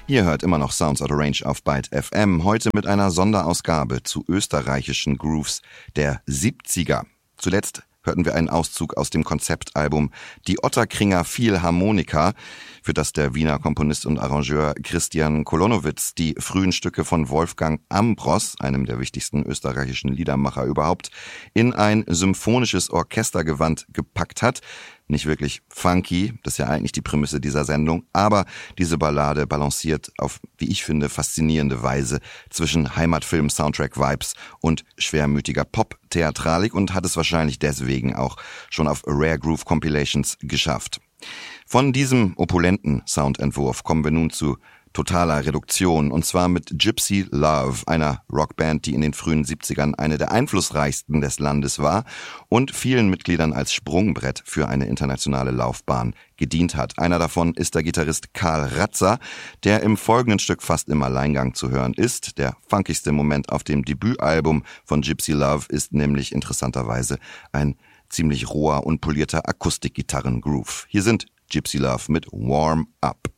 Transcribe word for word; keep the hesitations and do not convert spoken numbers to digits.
Ihr hört immer noch Sounds Out of Range auf Byte F M, heute mit einer Sonderausgabe zu österreichischen Grooves der siebziger. Zuletzt hörten wir einen Auszug aus dem Konzeptalbum Die Ottakringer Philharmoniker, für das der Wiener Komponist und Arrangeur Christian Kolonowitz die frühen Stücke von Wolfgang Ambros, einem der wichtigsten österreichischen Liedermacher überhaupt, in ein symphonisches Orchestergewand gepackt hat. Nicht wirklich funky, das ist ja eigentlich die Prämisse dieser Sendung, aber diese Ballade balanciert auf, wie ich finde, faszinierende Weise zwischen Heimatfilm-Soundtrack-Vibes und schwermütiger Pop-Theatralik und hat es wahrscheinlich deswegen auch schon auf Rare Groove Compilations geschafft. Von diesem opulenten Soundentwurf kommen wir nun zu totaler Reduktion, und zwar mit Gypsy Love, einer Rockband, die in den frühen siebzigern eine der einflussreichsten des Landes war und vielen Mitgliedern als Sprungbrett für eine internationale Laufbahn gedient hat. Einer davon ist der Gitarrist Karl Ratzer, der im folgenden Stück fast im Alleingang zu hören ist. Der funkigste Moment auf dem Debütalbum von Gypsy Love ist nämlich interessanterweise ein ziemlich roher und polierter Akustikgitarren-Groove. Hier sind Gypsy Love mit Warm Up.